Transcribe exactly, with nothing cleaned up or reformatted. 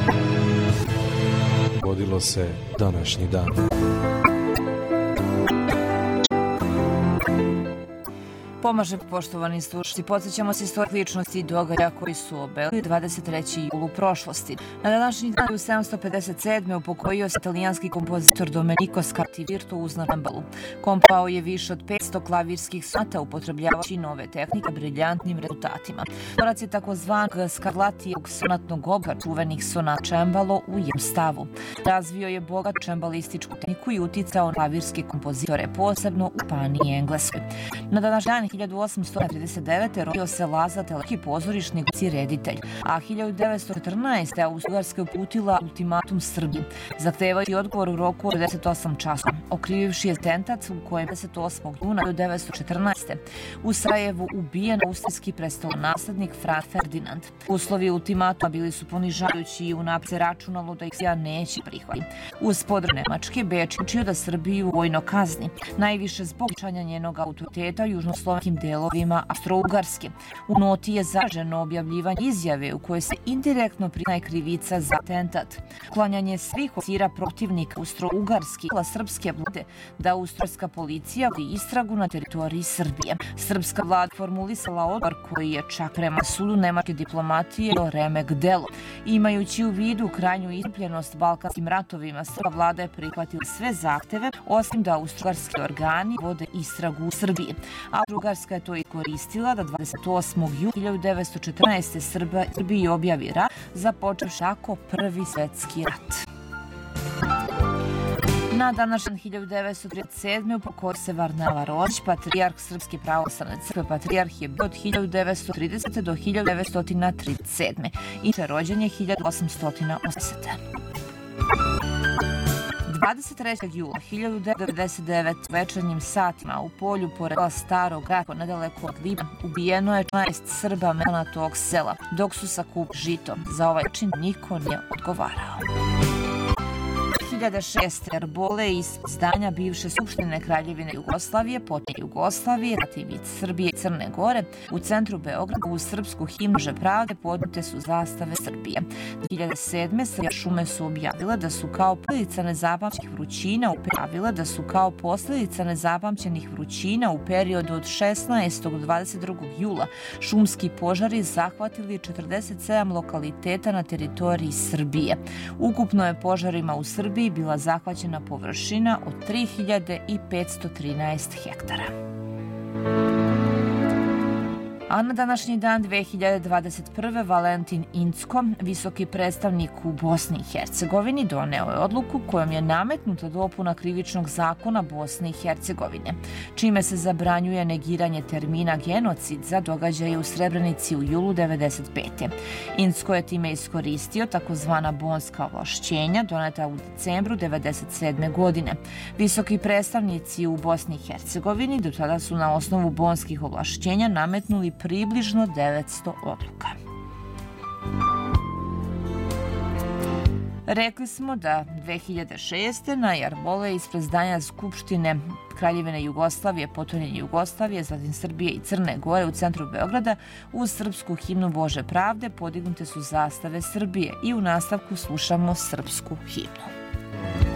Dogodilo se današnji dan. Pomaže, poštovani slušalci, podsjećamo se istorije ličnosti i događaja koji su obeležili dvadeset treći jul u prošlosti. Na današnji dan u sedamsto pedeset sedme upokojio se italijanski kompozitor Domenico Scarlatti, virtuoz na cembalu. Komponovao je više od petsto klavirskih sonata upotrebljavajući nove tehnike briljantnim rezultatima. Tvorac je takozvanog Scarlattijevog sonatnog oblika čuvenih sonata cembalo u jednom stavu. Razvio je bogat čembalističku tehniku i uticao na klavirske kompozitore, posebno u Španiji i Engleskoj. Na današnji dan hiljadu osamsto trideset devete rodio se Laza Teleki, pozorišni glumac i reditelj, a hiljadu devetsto četrnaeste. Austro-Ugarska je uputila ultimatum Srbiji, zahtevajući odgovor u roku od pedeset osam časova, okrivivši je atentat u kojem pedeset osmog juna hiljadu devetsto četrnaeste. u Sarajevu ubijen austrijski prestolonaslednik Franz Ferdinand. Uslovi ultimatuma bili su ponižavajući i unapred se računalo da ih Rusija neće prihvatiti. Uz podršku Nemačke, Beč učio da Srbiju vojno kazni, najviše zbog jačanja njenog autoriteta u južnoslovenskim delovima Austro-Ugarske. U noti je zatraženo objavljivanje izjave u kojoj se indirektno priznaje krivica za atentat. Uklanjanje svih oficira protivnika Austro-Ugarske i srpske vlade da austrijska policija vodi istragu na teritoriji Srbije. Srpska vlada formulisala odgovor koji je čak prema sudu nemačke diplomatije remek delo. Imajući u vidu krajnju iscrpljenost balkanskim ratovima, srpska vlada je prihvatila sve zahteve, osim da austro-ugarski organi vode istragu u Srbiji. Austro-Ugarska je to i koristila da dvadeset osmog jula hiljadu devetsto četrnaeste. Srbiji objavi rat, započevši tako Prvi svetski rat. Na današnji hiljadu devetsto trideset sedme. upokojio se Varnava Rožić, patrijarh Srpske pravoslavne crkve. Patrijarh je bio od hiljadu devetsto tridesete. do hiljadu devetsto trideset sedme. i rođen je hiljadu osamsto osamdesete. dvadeset trećeg jula hiljadu devetsto devedeset devete. večernjim satima u polju pored Starog grada nedaleko od Libana ubijeno je četrnaest Srba na tog sela, dok su sakupili žito. Za ovaj čin niko nije odgovarao. hiljadu šeste. Erbole iz zdanja bivše Skupštine Kraljevine Jugoslavije, potom Jugoslavije, zatim i Srbije i Crne Gore, u centru Beograda u srpsku himnu Bože pravde podnute su zastave Srbije. hiljadu sedme. Srbija šume su objavile da su kao posljedica nezapamćenih vrućina uprijavile da su kao posljedica nezapamćenih vrućina u periodu od šesnaestog do dvadeset drugog jula šumski požari zahvatili četrdeset sedam lokaliteta na teritoriji Srbije. Ukupno je požarima u Srbiji bila zahvaćena površina od tri hiljade petsto trinaest hektara. A na današnji dan dve hiljade dvadeset prve. Valentin Incko, visoki predstavnik u Bosni i Hercegovini, doneo je odluku kojom je nametnuta dopuna krivičnog zakona Bosne i Hercegovine, čime se zabranjuje negiranje termina genocid za događaje u Srebrenici u julu devedeset pete. Incko je time iskoristio takozvana bonska ovlašćenja doneta u decembru devedeset sedme. godine. Visoki predstavnici u Bosni i Hercegovini do tada su na osnovu bonskih ovlašćenja nametnuli približno devetsto odluka. Rekli smo da dve hiljade šeste. na jarbole ispred zdanja Skupštine Kraljevine Jugoslavije, potonjenje Jugoslavije, zatim Srbije i Crne Gore u centru Beograda uz srpsku himnu Bože pravde podignute su zastave Srbije i u nastavku slušamo srpsku himnu.